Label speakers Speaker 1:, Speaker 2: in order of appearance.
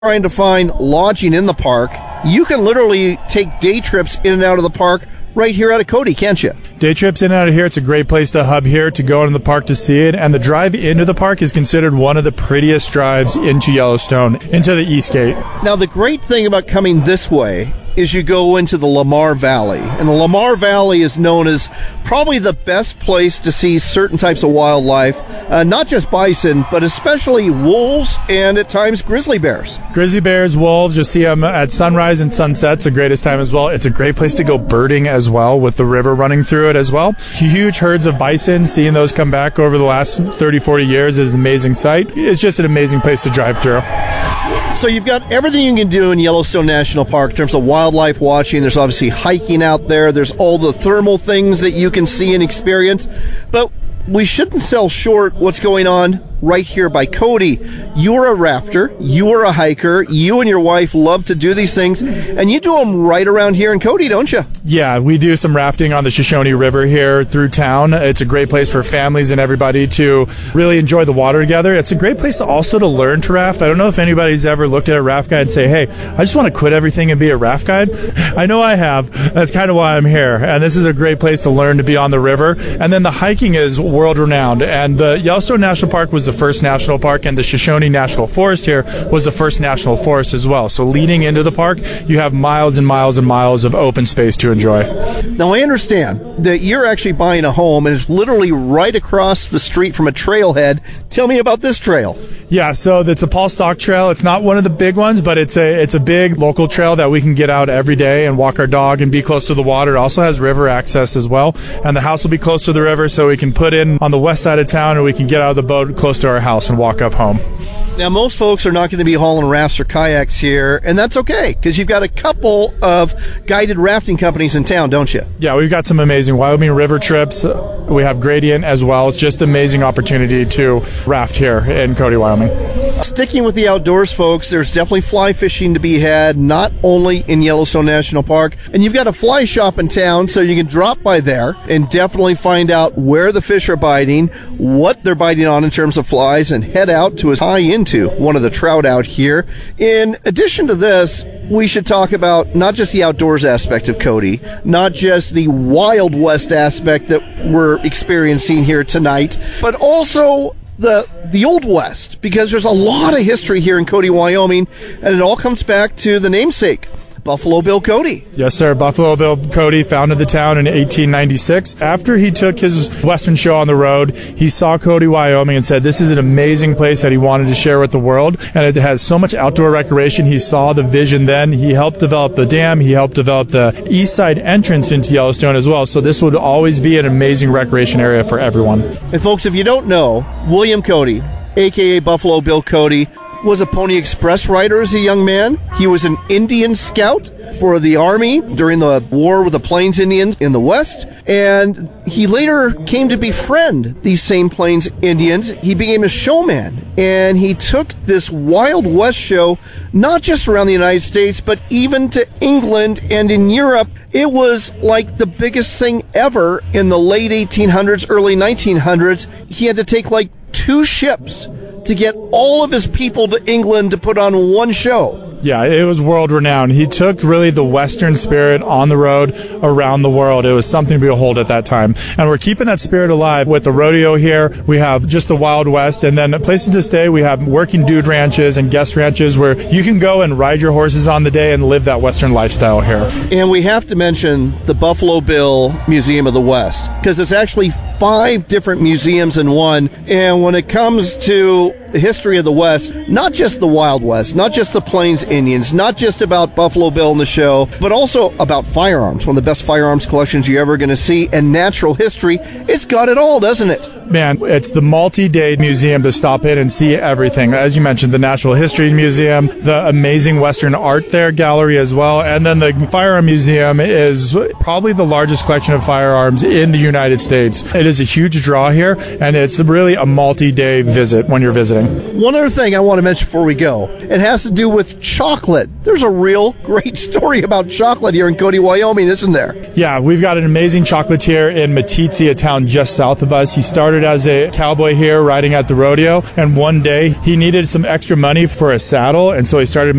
Speaker 1: trying to find lodging in the park, you can literally take day trips in and out of the park right here out of Cody, can't you?
Speaker 2: Day trips in and out of here. It's a great place to hub here, to go into the park to see it. And the drive into the park is considered one of the prettiest drives into Yellowstone, into the East Gate.
Speaker 1: Now, the great thing about coming this way is you go into the Lamar Valley. And the Lamar Valley is known as probably the best place to see certain types of wildlife, not just bison, but especially wolves and at times grizzly bears.
Speaker 2: Grizzly bears, wolves, you'll see them at sunrise and sunset. It's the greatest time as well. It's a great place to go birding as well, with the river running through it as well. Huge herds of bison, seeing those come back over the last 30, 40 years is an amazing sight. It's just an amazing place to drive through.
Speaker 1: So you've got everything you can do in Yellowstone National Park in terms of wildlife watching. There's obviously hiking out there. There's all the thermal things that you can see and experience. But we shouldn't sell short what's going on right here by Cody. You're a rafter, you're a hiker, you and your wife love to do these things, and you do them right around here in Cody, don't you?
Speaker 2: Yeah, we do some rafting on the Shoshone River here through town. It's a great place for families and everybody to really enjoy the water together. It's a great place also to learn to raft. I don't know if anybody's ever looked at a raft guide and say, hey, I just want to quit everything and be a raft guide. I know I have. That's kind of why I'm here. And this is a great place to learn to be on the river. And then the hiking is world renowned. And the Yellowstone National Park was the first national park, and the Shoshone National Forest here was the first national forest as well. So leading into the park, you have miles and miles and miles of open space to enjoy.
Speaker 1: Now, I understand that you're actually buying a home, and it's literally right across the street from a trailhead. Tell me about this trail.
Speaker 2: Yeah, so it's a Paul Stock Trail. It's not one of the big ones, but it's a big local trail that we can get out every day and walk our dog and be close to the water. It also has river access as well, and the house will be close to the river, so we can put in on the west side of town, and we can get out of the boat close to our house and walk up home.
Speaker 1: Now, most folks are not going to be hauling rafts or kayaks here, and that's okay, because you've got a couple of guided rafting companies in town, don't you?
Speaker 2: Yeah, we've got some amazing Wyoming river trips. We have Gradient as well. It's just an amazing opportunity to raft here in Cody, Wyoming.
Speaker 1: Sticking with the outdoors, folks, there's definitely fly fishing to be had, not only in Yellowstone National Park. And you've got a fly shop in town, so you can drop by there and definitely find out where the fish are biting, what they're biting on in terms of flies, and head out to tie into one of the trout out here. In addition to this, we should talk about not just the outdoors aspect of Cody, not just the Wild West aspect that we're experiencing here tonight, but also the Old West, because there's a lot of history here in Cody, Wyoming, and it all comes back to the namesake, Buffalo Bill Cody.
Speaker 2: Yes, sir. Buffalo Bill Cody founded the town in 1896. After he took his Western show on the road, he saw Cody, Wyoming, and said this is an amazing place that he wanted to share with the world, and it has so much outdoor recreation. He saw the vision then. He helped develop the dam. He helped develop the east side entrance into Yellowstone as well, so this would always be an amazing recreation area for everyone.
Speaker 1: And folks, if you don't know, William Cody, a.k.a. Buffalo Bill Cody, was a Pony Express rider as a young man. He was an Indian scout for the Army during the war with the Plains Indians in the West, and he later came to befriend these same Plains Indians. He became a showman, and he took this Wild West show not just around the United States, but even to England and in Europe. It was like the biggest thing ever in the late 1800s, early 1900s. He had to take like 2 ships to get all of his people to England to put on one show.
Speaker 2: Yeah, it was world renowned. He took really the Western spirit on the road around the world. It was something to behold at that time. And we're keeping that spirit alive with the rodeo here. We have just the Wild West, and then places to stay. We have working dude ranches and guest ranches where you can go and ride your horses on the day and live that Western lifestyle here.
Speaker 1: And we have to mention the Buffalo Bill Museum of the West, because it's actually 5 different museums in one. And when it comes to the history of the West, not just the Wild West, not just the Plains Indians, not just about Buffalo Bill in the show, but also about firearms, one of the best firearms collections you're ever going to see, and natural history. It's got it all, doesn't it?
Speaker 2: Man, it's the multi-day museum to stop in and see everything. As you mentioned, the Natural History Museum, the amazing Western Art there gallery as well, and then the Firearm Museum is probably the largest collection of firearms in the United States. It is a huge draw here, and it's really a multi-day visit when you're visiting.
Speaker 1: One other thing I want to mention before we go, it has to do with chocolate. There's a real great story about chocolate here in Cody, Wyoming, isn't there?
Speaker 2: Yeah, we've got an amazing chocolatier in Meeteetse, a town just south of us. He started started as a cowboy here riding at the rodeo, and one day he needed some extra money for a saddle, and so he started